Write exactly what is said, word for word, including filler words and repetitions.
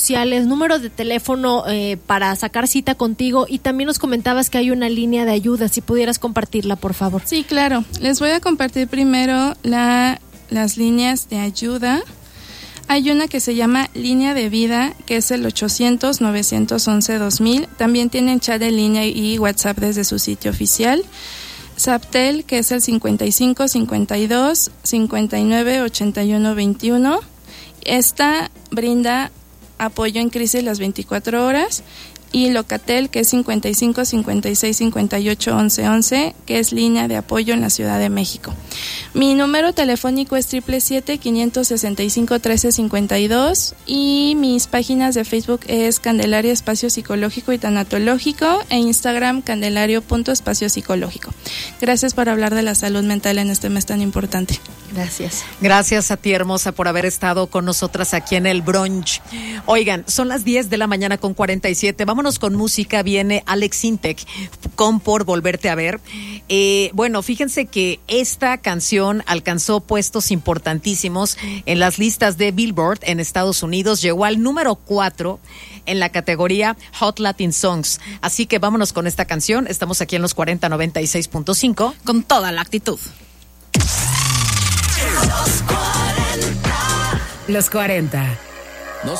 sociales, número de teléfono eh, para sacar cita contigo, y también nos comentabas que hay una línea de ayuda, si pudieras compartirla, por favor. Sí, claro. Les voy a compartir primero la, las líneas de ayuda. Hay una que se llama Línea de Vida, que es el ochocientos, novecientos once, dos mil. También tienen chat en línea y WhatsApp desde su sitio oficial. Zaptel, que es el cincuenta y cinco, cincuenta y dos, cincuenta y nueve, ochenta y uno, veintiuno. Esta brinda apoyo en crisis las veinticuatro horas. Y Locatel, que es cincuenta y cinco, cincuenta y seis, cincuenta y ocho, once, once, que es línea de apoyo en la Ciudad de México. Mi número telefónico es siete siete siete, cinco seis cinco, uno tres cinco dos, y mis páginas de Facebook es Candelaria Espacio Psicológico y Tanatológico, e Instagram candelario.espacio psicológico. Gracias por hablar de la salud mental en este mes tan importante. Gracias. Gracias a ti, hermosa, por haber estado con nosotras aquí en el brunch. Oigan, son las diez de la mañana con cuarenta y siete. Vámonos con música. Viene Alex Intec con Por Volverte a Ver. Eh, bueno, fíjense que esta canción alcanzó puestos importantísimos en las listas de Billboard en Estados Unidos. Llegó al número cuatro en la categoría Hot Latin Songs. Así que vámonos con esta canción. Estamos aquí en los cuarenta noventa y seis punto cinco con toda la actitud. Los cuarenta.